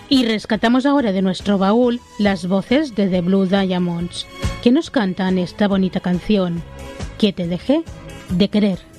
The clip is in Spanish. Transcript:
Y rescatamos ahora de nuestro baúl las voces de The Blue Diamonds, que nos cantan esta bonita canción, que te dejé de querer.